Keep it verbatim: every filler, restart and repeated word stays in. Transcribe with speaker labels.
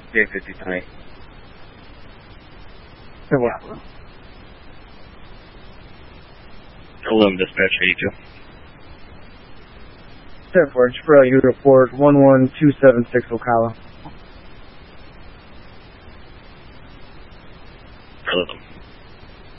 Speaker 1: J fifty-three.
Speaker 2: Yeah.
Speaker 1: Hello, dispatch eighty-two.
Speaker 2: ten four, Chaparral, you report one one two seven six Ocala.
Speaker 1: Hello.